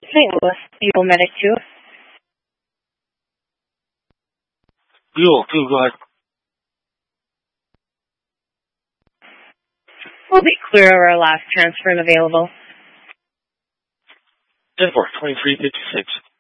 St. Louis, Eagle Medic 2. Buell 2, go ahead. We'll be clear of our last transfer and available. 10-4, 2356.